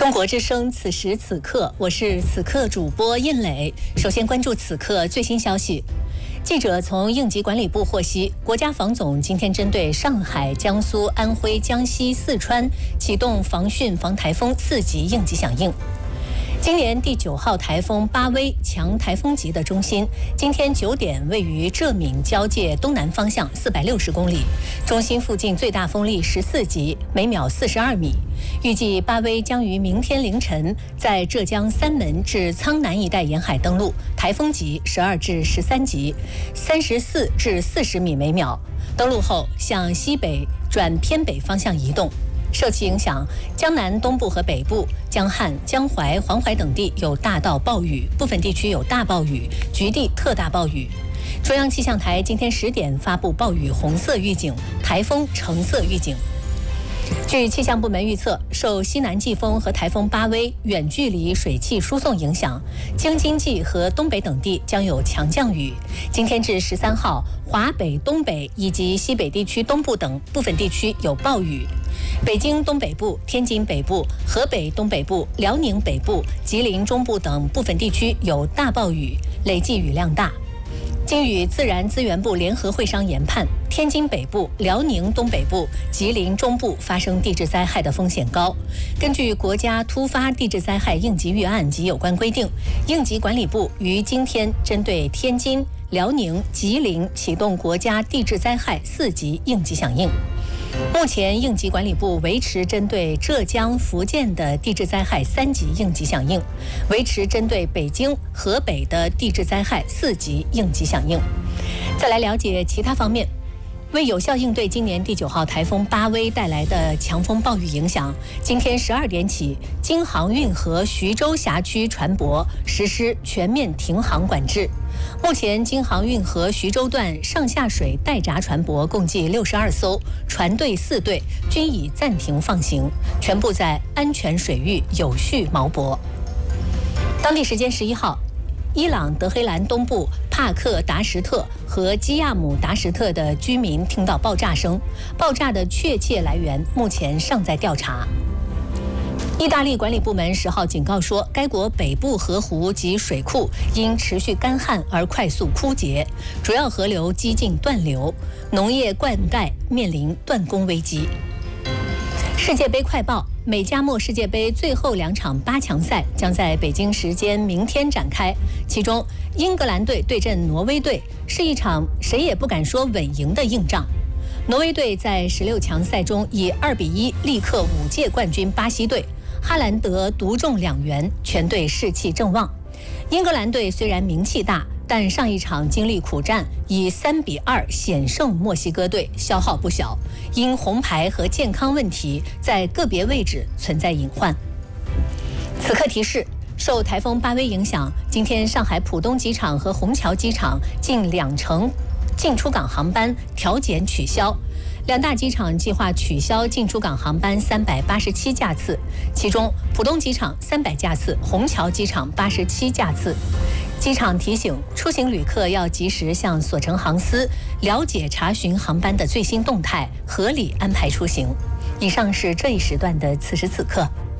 中国之声，此时此刻，我是此刻主播印磊。首先关注此刻最新消息。记者从应急管理部获悉，国家防总今天针对上海、江苏、安徽、江西、四川启动防汛防台风4级应急响应。今年第9号台风巴威强台风级的中心，今天9点位于浙闽交界东南方向460公里，中心附近最大风力14级，每秒42米。预计巴威将于明天凌晨在浙江三门至苍南一带沿海登陆，台风级12至13级，34至40米每秒。登陆后向西北转偏北方向移动。受其影响，江南东部和北部、江汉、江淮、黄淮等地有大到暴雨，部分地区有大暴雨，局地特大暴雨。中央气象台今天10点发布暴雨红色预警，台风橙色预警。据气象部门预测，受西南季风和台风巴威远距离水汽输送影响，京津冀和东北等地将有强降雨。今天至13号，华北、东北以及西北地区东部等部分地区有暴雨。北京东北部、天津北部、河北东北部、辽宁北部、吉林中部等部分地区有大暴雨，累计雨量大。经与自然资源部联合会商研判，天津北部、辽宁东北部、吉林中部发生地质灾害的风险高。根据国家突发地质灾害应急预案及有关规定，应急管理部于今天针对天津、辽宁、吉林启动国家地质灾害4级应急响应。目前应急管理部维持针对浙江、福建的地质灾害3级应急响应，维持针对北京、河北的地质灾害4级应急响应。再来了解其他方面。为有效应对今年第9号台风巴威带来的强风暴雨影响，今天12点起，京杭运河徐州辖区船舶实施全面停航管制。目前，京杭运河徐州段上下水待闸船舶共计62艘，船队4队均已暂停放行，全部在安全水域有序锚泊。当地时间11号，伊朗德黑兰东部帕克达什特和基亚姆达什特的居民听到爆炸声，爆炸的确切来源目前尚在调查。意大利管理部门10号警告说，该国北部河湖及水库因持续干旱而快速枯竭，主要河流几近断流，农业灌溉面临断供危机。世界杯快报：美加墨世界杯最后2场8强赛将在北京时间明天展开，其中英格兰队对阵挪威队是一场谁也不敢说稳赢的硬仗。挪威队在16强赛中以2-1力克5届冠军巴西队，哈兰德独中2元，全队士气正旺。英格兰队虽然名气大，但上一场经历苦战，以3-2险胜墨西哥队，消耗不小，因红牌和健康问题在个别位置存在隐患。此刻提示，受台风巴威影响，今天上海浦东机场和虹桥机场近2成进出港航班调减取消，两大机场计划取消进出港航班387架次，其中浦东机场300架次，虹桥机场87架次。机场提醒出行旅客要及时向所乘航司了解查询航班的最新动态，合理安排出行。以上是这一时段的此时此刻。